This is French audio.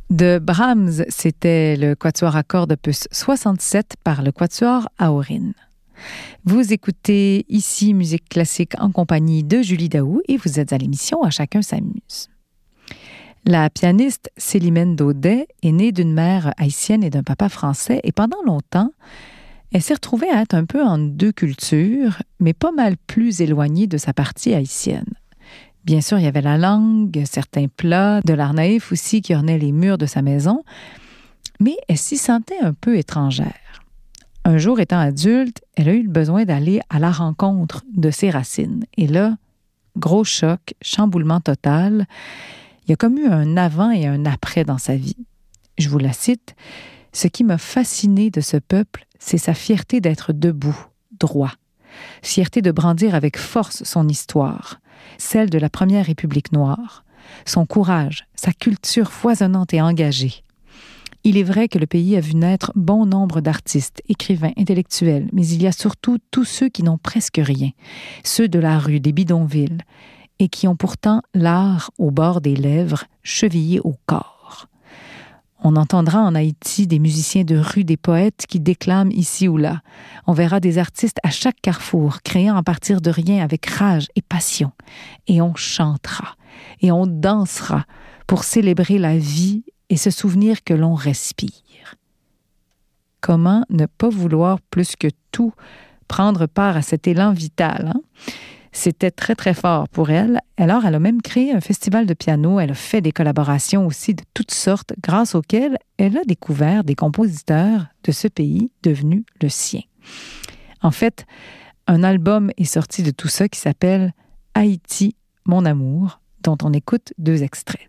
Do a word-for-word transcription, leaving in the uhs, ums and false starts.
De Brahms, c'était le quatuor à cordes opus soixante-sept par le quatuor Aurine. Vous écoutez ici Musique classique en compagnie de Julie Daou et vous êtes à l'émission À chacun s'amuse. La pianiste Célimène Daudet est née d'une mère haïtienne et d'un papa français et pendant longtemps, elle s'est retrouvée à être un peu en deux cultures, mais pas mal plus éloignée de sa partie haïtienne. Bien sûr, il y avait la langue, certains plats, de l'art naïf aussi qui ornaient les murs de sa maison, mais elle s'y sentait un peu étrangère. Un jour, étant adulte, elle a eu le besoin d'aller à la rencontre de ses racines. Et là, gros choc, chamboulement total. Il y a comme eu un avant et un après dans sa vie. Je vous la cite. « Ce qui m'a fasciné de ce peuple, c'est sa fierté d'être debout, droit. Fierté de brandir avec force son histoire, celle de la première République noire, son courage, sa culture foisonnante et engagée. Il est vrai que le pays a vu naître bon nombre d'artistes, écrivains, intellectuels, mais il y a surtout tous ceux qui n'ont presque rien, ceux de la rue, des bidonvilles, et qui ont pourtant l'art au bord des lèvres, chevillé au corps. On entendra en Haïti des musiciens de rue, des poètes qui déclament ici ou là. On verra des artistes à chaque carrefour, créant à partir de rien avec rage et passion. Et on chantera, et on dansera pour célébrer la vie et se souvenir que l'on respire. Comment ne pas vouloir plus que tout prendre part à cet élan vital, hein? C'était très, très fort pour elle. Alors, elle a même créé un festival de piano. Elle a fait des collaborations aussi de toutes sortes, grâce auxquelles elle a découvert des compositeurs de ce pays devenu le sien. En fait, un album est sorti de tout ça qui s'appelle « Haïti, mon amour », dont on écoute deux extraits.